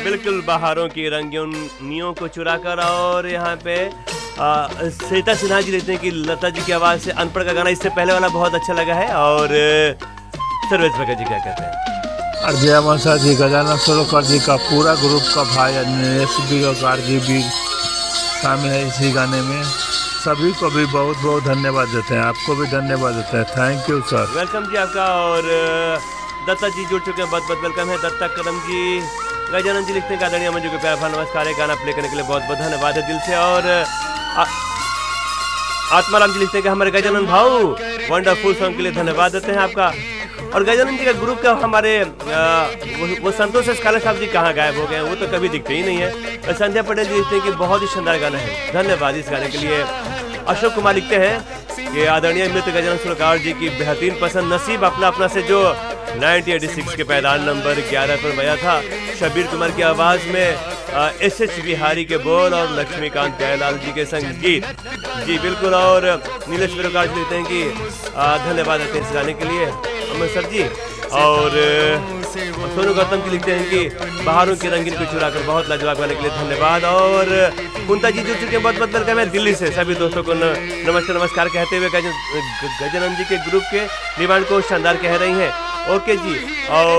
बिल्कुल बहारों की रंगीनियों को चुराकर। और यहाँ पे श्वेता सिन्हा जी लिखते हैं कि लता जी की आवाज़ से अनपढ़ का गाना इससे पहले वाला बहुत अच्छा लगा है। और सर्वेश भगत जी क्या कहते हैं? अजय मनसा जी, गजानन सरोकर जी का पूरा ग्रुप का भाई एसबी और आरजी भी शामिल है इसी गाने में। सभी को भी बहुत बहुत धन्यवाद देते हैं, आपको भी धन्यवाद देते हैं। Thank you sir. वेलकम जी आपका। और दत्ता जी जुड़ चुके हैं, बहुत बहुत वेलकम है। दत्ता करम जी, गजानन जी लिखते हैं आदरणीय मंजू के प्यार भरा नमस्कार है, गाना प्ले करने के लिए बहुत बहुत धन्यवाद है दिल से। और आत्माराम जी लिखते हैं कि हमारे गजानन भाऊ वंडरफुल सॉन्ग के लिए धन्यवाद देते हैं आपका। और गजानन जी का ग्रुप का हमारे वो संतोष स्कॉलर साहब जी कहाँ गायब हो गए, वो तो कभी दिखते ही नहीं है। संध्या पटेल जी लिखते हैं कि बहुत ही शानदार गाना है, धन्यवाद इस गाने के लिए। अशोक कुमार लिखते हैं कि आदरणीय मृत गजानन सरोकार जी की बेहतरीन पसंद नसीब अपना अपना से जो 1986 के पैदान नंबर 11 पर बजा था, शबीर कुमार की आवाज़ में एस.एच. बिहारी के बोल और लक्ष्मीकांत प्यारेलाल जी के संगीत। जी बिल्कुल। और नीलेश विरोकार जी लिखते हैं कि धन्यवाद देते हैं इस गाने के लिए अमर सर जी। और सोनू गौतम जी लिखते हैं कि बहारों की रंगीन को चुराकर बहुत लाजवाब गाने के लिए धन्यवाद। और कुंता जी जुड़ चुके हैं, बहुत बहुत वेलकम है दिल्ली से। सभी दोस्तों को नमस्ते नमस्कार कहते हुए गजानन जी के ग्रुप के डिमांड को शानदार कह रही हैं। ओके जी। और